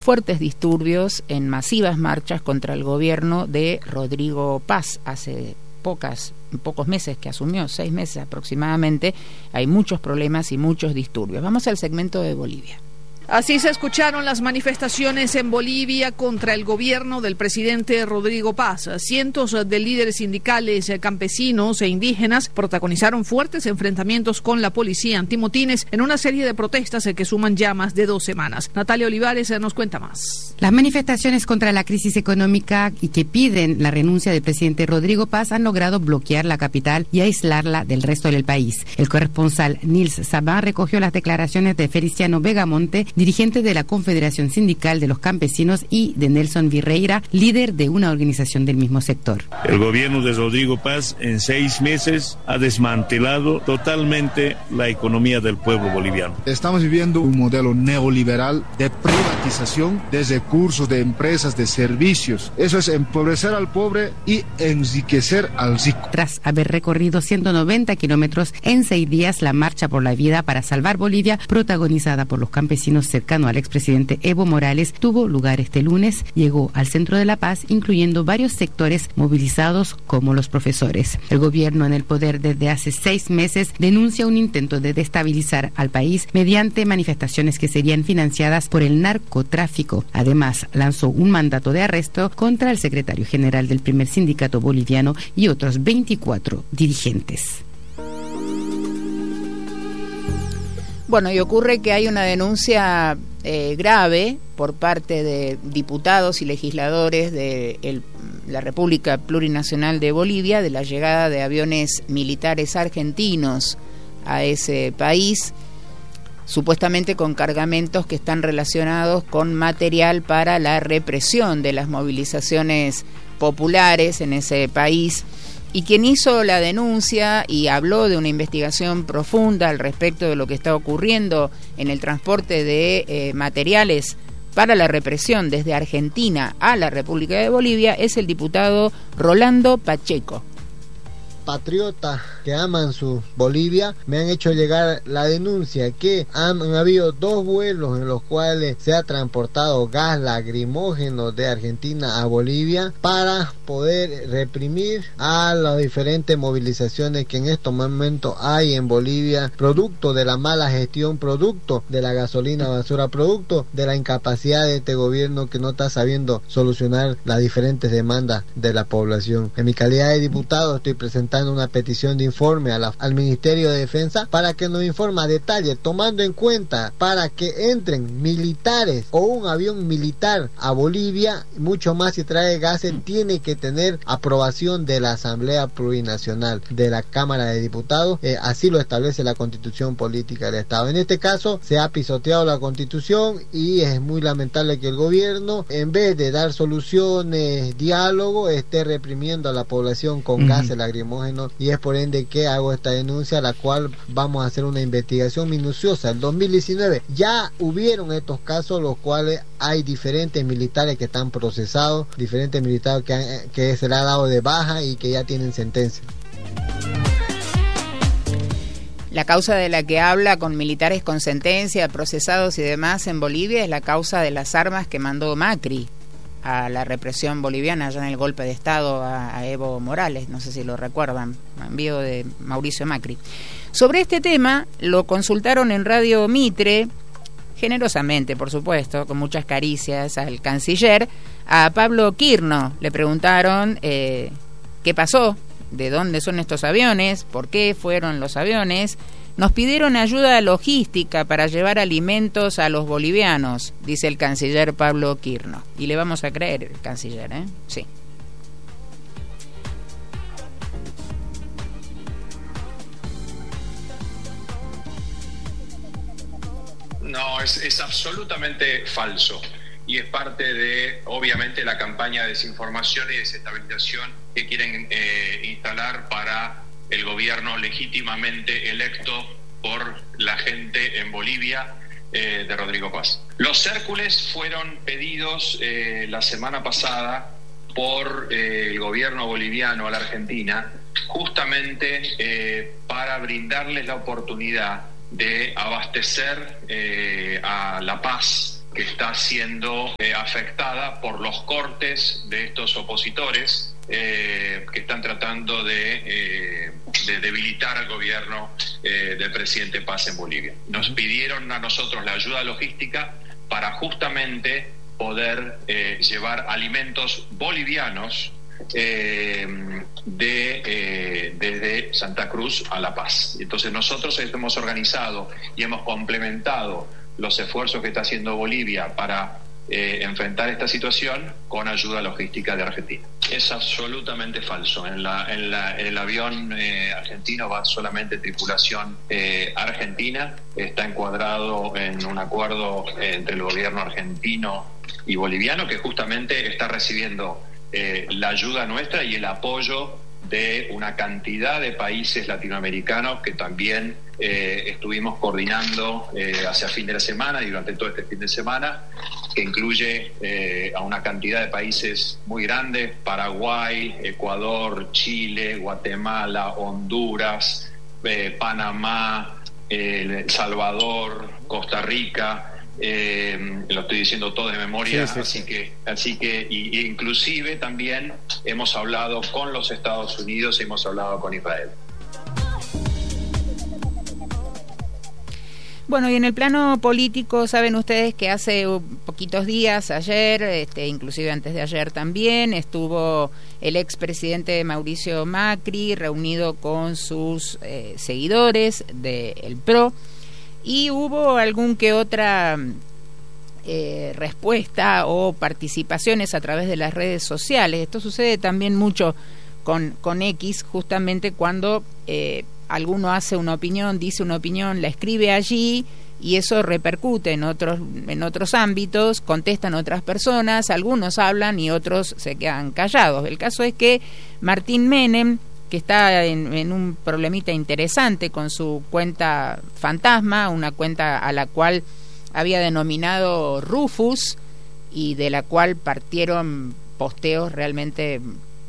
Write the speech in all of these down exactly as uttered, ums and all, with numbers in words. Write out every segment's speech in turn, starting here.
fuertes disturbios en masivas marchas contra el gobierno de Rodrigo Paz hace pocas, pocos meses que asumió, seis meses aproximadamente. Hay muchos problemas y muchos disturbios. Vamos al segmento de Bolivia. Así se escucharon las manifestaciones en Bolivia contra el gobierno del presidente Rodrigo Paz. Cientos de líderes sindicales, campesinos e indígenas protagonizaron fuertes enfrentamientos con la policía antimotines en una serie de protestas que suman ya más de dos semanas. Natalia Olivares nos cuenta más. Las manifestaciones contra la crisis económica y que piden la renuncia del presidente Rodrigo Paz han logrado bloquear la capital y aislarla del resto del país. El corresponsal Nils Sabán recogió las declaraciones de Feliciano Vegamonte, dirigente de la Confederación Sindical de los Campesinos, y de Nelson Virreira, líder de una organización del mismo sector. El gobierno de Rodrigo Paz en seis meses ha desmantelado totalmente la economía del pueblo boliviano. Estamos viviendo un modelo neoliberal de privatización de recursos, de empresas, de servicios. Eso es empobrecer al pobre y enriquecer al rico. Tras haber recorrido ciento noventa kilómetros en seis días, la Marcha por la Vida para Salvar Bolivia, protagonizada por los campesinos cercano al expresidente Evo Morales, tuvo lugar este lunes. Llegó al centro de La Paz, incluyendo varios sectores movilizados como los profesores. El gobierno en el poder desde hace seis meses denuncia un intento de destabilizar al país mediante manifestaciones que serían financiadas por el narcotráfico. Además, lanzó un mandato de arresto contra el secretario general del primer sindicato boliviano y otros veinticuatro dirigentes. Bueno, y ocurre que hay una denuncia eh, grave por parte de diputados y legisladores de el, la República Plurinacional de Bolivia de la llegada de aviones militares argentinos a ese país, supuestamente con cargamentos que están relacionados con material para la represión de las movilizaciones populares en ese país. Y quien hizo la denuncia y habló de una investigación profunda al respecto de lo que está ocurriendo en el transporte de eh, materiales para la represión desde Argentina a la República de Bolivia es el diputado Rolando Pacheco. Patriotas que aman su Bolivia me han hecho llegar la denuncia que han, han habido dos vuelos en los cuales se ha transportado gas lacrimógeno de Argentina a Bolivia para poder reprimir a las diferentes movilizaciones que en estos momentos hay en Bolivia, producto de la mala gestión, producto de la gasolina basura, producto de la incapacidad de este gobierno que no está sabiendo solucionar las diferentes demandas de la población. En mi calidad de diputado estoy presentando una petición de informe a la, al Ministerio de Defensa para que nos informe a detalle, tomando en cuenta para que entren militares o un avión militar a Bolivia, mucho más si trae gases, tiene que tener aprobación de la Asamblea Plurinacional de la Cámara de Diputados, eh, así lo establece la Constitución Política del Estado. En este caso se ha pisoteado la Constitución y es muy lamentable que el gobierno, en vez de dar soluciones, diálogo, esté reprimiendo a la población con uh-huh. gases lacrimógenos, y es por ende que hago esta denuncia, la cual vamos a hacer una investigación minuciosa. En dos mil diecinueve ya hubieron estos casos, los cuales hay diferentes militares que están procesados, diferentes militares que, han, que se le ha dado de baja y que ya tienen sentencia. La causa de la que habla, con militares con sentencia, procesados y demás en Bolivia, es la causa de las armas que mandó Macri a la represión boliviana allá en el golpe de Estado a, a Evo Morales, no sé si lo recuerdan, envío de Mauricio Macri. Sobre este tema lo consultaron en Radio Mitre, generosamente por supuesto, con muchas caricias al canciller, a Pablo Quirno. Le preguntaron eh, qué pasó, de dónde son estos aviones, por qué fueron los aviones. Nos pidieron ayuda logística para llevar alimentos a los bolivianos, dice el canciller Pablo Quirno. Y le vamos a creer, el canciller, ¿eh? Sí. No, es, es absolutamente falso. Y es parte de, obviamente, la campaña de desinformación y desestabilización que quieren eh, instalar para el gobierno legítimamente electo por la gente en Bolivia eh, de Rodrigo Paz. Los Hércules fueron pedidos eh, la semana pasada por eh, el gobierno boliviano a la Argentina, justamente eh, para brindarles la oportunidad de abastecer eh, a La Paz que está siendo eh, afectada por los cortes de estos opositores eh, que están tratando de, eh, de debilitar al gobierno eh, del presidente Paz en Bolivia. Nos pidieron a nosotros la ayuda logística para justamente poder eh, llevar alimentos bolivianos eh, de, eh, desde Santa Cruz a La Paz. Entonces nosotros hemos organizado y hemos complementado los esfuerzos que está haciendo Bolivia para eh, enfrentar esta situación con ayuda logística de Argentina. Es absolutamente falso. En, la, en, la, en el avión eh, argentino va solamente tripulación eh, argentina. Está encuadrado en un acuerdo eh, entre el gobierno argentino y boliviano, que justamente está recibiendo eh, la ayuda nuestra y el apoyo de una cantidad de países latinoamericanos que también eh, estuvimos coordinando eh, hacia fin de la semana y durante todo este fin de semana, que incluye eh, a una cantidad de países muy grandes: Paraguay, Ecuador, Chile, Guatemala, Honduras, eh, Panamá, eh, El Salvador, Costa Rica. Eh, lo estoy diciendo todo de memoria, sí, sí, así sí. que, así que, y, y inclusive también hemos hablado con los Estados Unidos y hemos hablado con Israel. Bueno, y en el plano político, saben ustedes que hace poquitos días, ayer, este, inclusive antes de ayer también, estuvo el expresidente Mauricio Macri reunido con sus eh, seguidores del P R O, y hubo algún que otra eh, respuesta o participaciones a través de las redes sociales. Esto sucede también mucho con, con X, justamente cuando eh, alguno hace una opinión, dice una opinión, la escribe allí y eso repercute en otros, en otros ámbitos, contestan otras personas, algunos hablan y otros se quedan callados. El caso es que Martín Menem, que está en, en un problemita interesante con su cuenta fantasma, una cuenta a la cual había denominado Rufus y de la cual partieron posteos realmente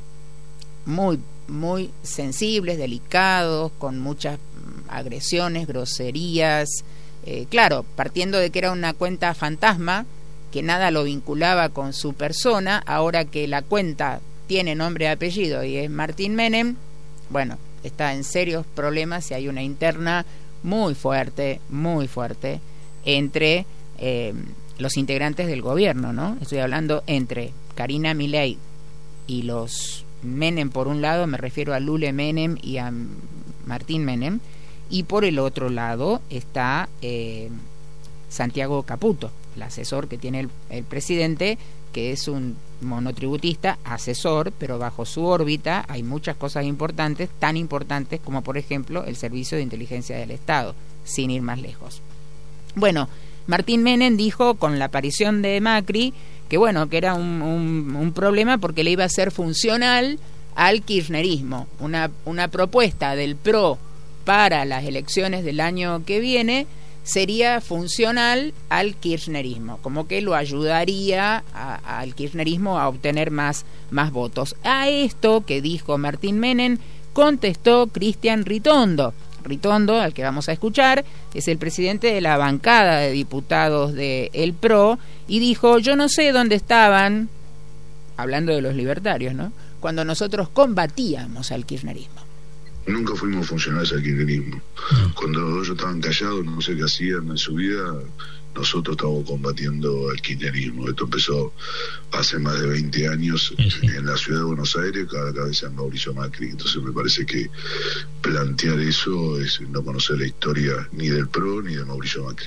muy, muy sensibles, delicados, con muchas agresiones, groserías, eh, claro, partiendo de que era una cuenta fantasma, que nada lo vinculaba con su persona. Ahora que la cuenta tiene nombre y apellido y es Martín Menem, bueno, está en serios problemas y hay una interna muy fuerte, muy fuerte entre eh, los integrantes del gobierno, ¿no? Estoy hablando entre Karina Milei y los Menem por un lado, me refiero a Lule Menem y a Martín Menem, y por el otro lado está eh, Santiago Caputo, el asesor que tiene el, el presidente, que es un monotributista, asesor, pero bajo su órbita hay muchas cosas importantes, tan importantes como por ejemplo el Servicio de Inteligencia del Estado, sin ir más lejos. Bueno, Martín Menem dijo con la aparición de Macri que bueno, que era un, un, un problema porque le iba a ser funcional al kirchnerismo, una, una propuesta del P R O para las elecciones del año que viene sería funcional al kirchnerismo, como que lo ayudaría a, al kirchnerismo a obtener más, más votos. A esto que dijo Martín Menem contestó Cristian Ritondo. Ritondo, al que vamos a escuchar, es el presidente de la bancada de diputados del P R O, y dijo: yo no sé dónde estaban, hablando de los libertarios, ¿no?, cuando nosotros combatíamos al kirchnerismo. Nunca fuimos funcionarios al kirchnerismo. Cuando ellos estaban callados, no sé qué hacían en su vida, nosotros estábamos combatiendo al kirchnerismo. Esto empezó hace más de veinte años en la ciudad de Buenos Aires, a la cabeza de Mauricio Macri. Entonces me parece que plantear eso es no conocer la historia ni del P R O ni de Mauricio Macri.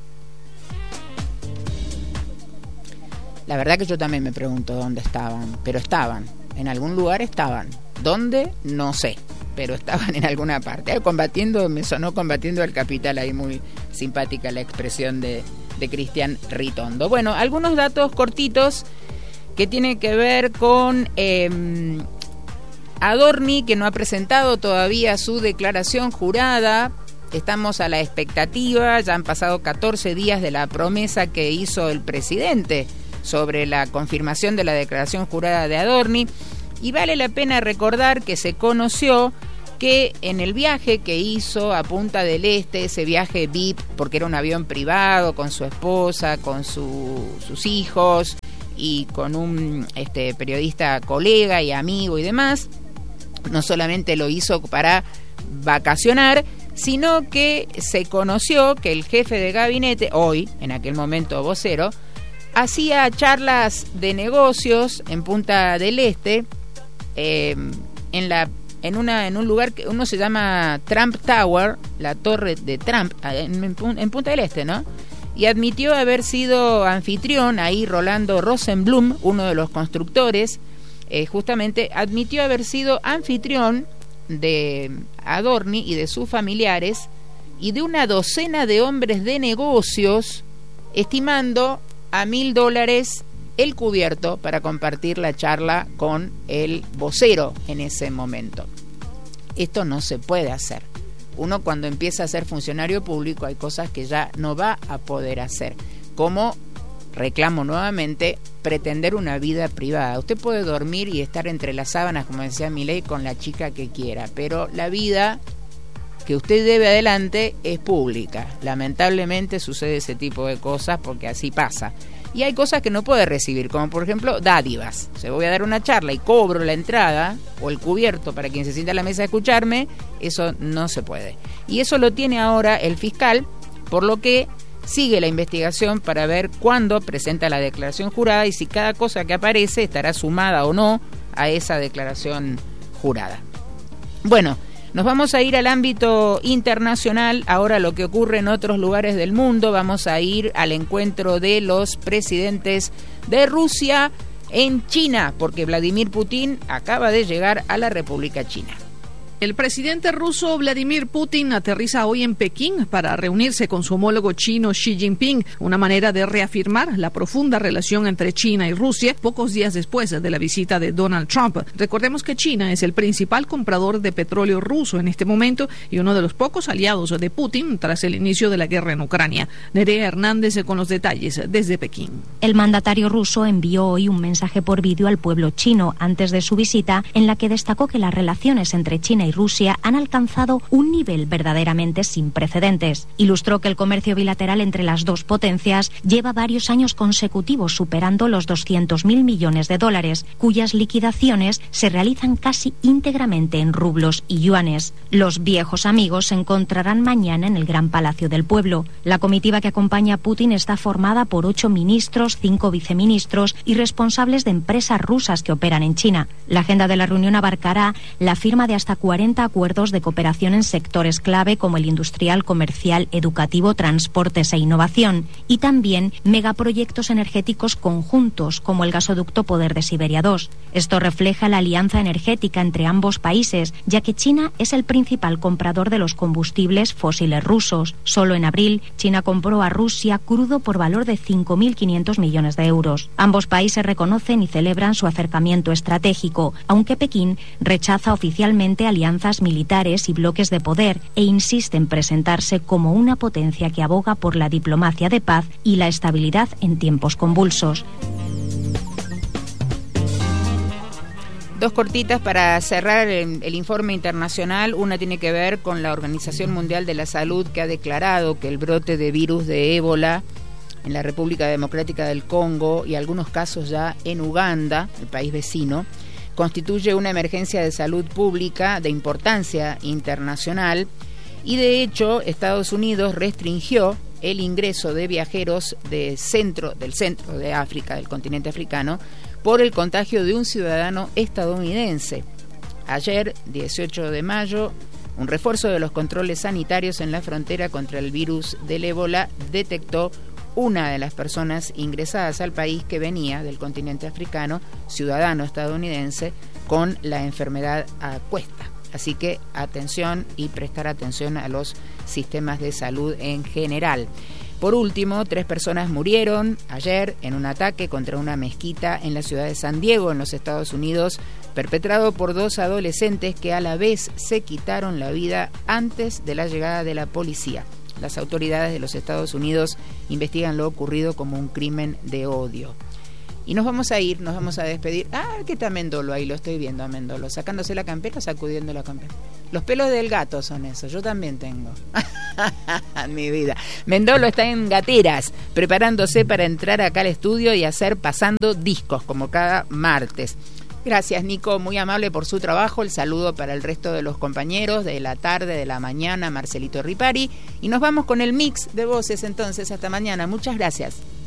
La verdad que yo también me pregunto dónde estaban, pero estaban, en algún lugar estaban. ¿Dónde? No sé, pero estaban en alguna parte. Combatiendo, me sonó combatiendo al capital, ahí muy simpática la expresión de, de Cristian Ritondo. Bueno, algunos datos cortitos que tienen que ver con eh, Adorni, que no ha presentado todavía su declaración jurada. Estamos a la expectativa, ya han pasado catorce días de la promesa que hizo el presidente sobre la confirmación de la declaración jurada de Adorni. Y vale la pena recordar que se conoció que en el viaje que hizo a Punta del Este, ese viaje V I P, porque era un avión privado, con su esposa, con su, sus hijos y con un este, periodista colega y amigo y demás, no solamente lo hizo para vacacionar, sino que se conoció que el jefe de gabinete, hoy, en aquel momento vocero, hacía charlas de negocios en Punta del Este, eh, en la en una en un lugar que uno se llama Trump Tower, la torre de Trump, en, en Punta del Este, ¿no? Y admitió haber sido anfitrión, ahí Rolando Rosenblum, uno de los constructores, eh, justamente admitió haber sido anfitrión de Adorni y de sus familiares y de una docena de hombres de negocios, estimando a mil dólares el cubierto para compartir la charla con el vocero en ese momento. Esto no se puede hacer. Uno, cuando empieza a ser funcionario público, hay cosas que ya no va a poder hacer, como, reclamo nuevamente, pretender una vida privada. Usted puede dormir y estar entre las sábanas, como decía Milei, con la chica que quiera, pero la vida que usted debe adelante es pública. Lamentablemente sucede ese tipo de cosas porque así pasa. Y hay cosas que no puede recibir, como por ejemplo dádivas. Se voy a dar una charla y cobro la entrada o el cubierto para quien se sienta a la mesa a escucharme, eso no se puede. Y eso lo tiene ahora el fiscal, por lo que sigue la investigación para ver cuándo presenta la declaración jurada y si cada cosa que aparece estará sumada o no a esa declaración jurada. Bueno, nos vamos a ir al ámbito internacional, ahora lo que ocurre en otros lugares del mundo. Vamos a ir al encuentro de los presidentes de Rusia en China, porque Vladimir Putin acaba de llegar a la República China. El presidente ruso Vladimir Putin aterriza hoy en Pekín para reunirse con su homólogo chino Xi Jinping, una manera de reafirmar la profunda relación entre China y Rusia pocos días después de la visita de Donald Trump. Recordemos que China es el principal comprador de petróleo ruso en este momento y uno de los pocos aliados de Putin tras el inicio de la guerra en Ucrania. Nerea Hernández con los detalles desde Pekín. El mandatario ruso envió hoy un mensaje por vídeo al pueblo chino antes de su visita, en la que destacó que las relaciones entre China y Rusia han alcanzado un nivel verdaderamente sin precedentes. Ilustró que el comercio bilateral entre las dos potencias lleva varios años consecutivos superando los doscientos mil millones de dólares, cuyas liquidaciones se realizan casi íntegramente en rublos y yuanes. Los viejos amigos se encontrarán mañana en el Gran Palacio del Pueblo. La comitiva que acompaña a Putin está formada por ocho ministros, cinco viceministros y responsables de empresas rusas que operan en China. La agenda de la reunión abarcará la firma de hasta cuarenta acuerdos de cooperación en sectores clave como el industrial, comercial, educativo, transportes e innovación, y también megaproyectos energéticos conjuntos como el gasoducto Poder de Siberia dos. Esto refleja la alianza energética entre ambos países, ya que China es el principal comprador de los combustibles fósiles rusos. Solo en abril, China compró a Rusia crudo por valor de cinco mil quinientos millones de euros. Ambos países reconocen y celebran su acercamiento estratégico, aunque Pekín rechaza oficialmente alianzas militares y bloques de poder e insiste en presentarse como una potencia que aboga por la diplomacia de paz y la estabilidad en tiempos convulsos. Dos cortitas para cerrar el, el informe internacional. Una tiene que ver con la Organización Mundial de la Salud, que ha declarado que el brote de virus de ébola en la República Democrática del Congo y algunos casos ya en Uganda, el país vecino, constituye una emergencia de salud pública de importancia internacional y de hecho Estados Unidos restringió el ingreso de viajeros de centro, del centro de África, del continente africano, por el contagio de un ciudadano estadounidense. Ayer, dieciocho de mayo, un refuerzo de los controles sanitarios en la frontera contra el virus del ébola detectó una de las personas ingresadas al país que venía del continente africano, ciudadano estadounidense, con la enfermedad a cuesta. Así que atención y prestar atención a los sistemas de salud en general. Por último, tres personas murieron ayer en un ataque contra una mezquita en la ciudad de San Diego, en los Estados Unidos, perpetrado por dos adolescentes que a la vez se quitaron la vida antes de la llegada de la policía. Las autoridades de los Estados Unidos investigan lo ocurrido como un crimen de odio. Y nos vamos a ir, nos vamos a despedir. Ah, ¿qué está Mendolo ahí? Lo estoy viendo a Mendolo, sacándose la campera, sacudiendo la campera. Los pelos del gato son esos, yo también tengo. Mi vida. Mendolo está en Gateras, preparándose para entrar acá al estudio y hacer Pasando Discos, como cada martes. Gracias, Nico, muy amable por su trabajo. El saludo para el resto de los compañeros de la tarde, de la mañana, Marcelito Ripari. Y nos vamos con el mix de voces entonces. Hasta mañana. Muchas gracias.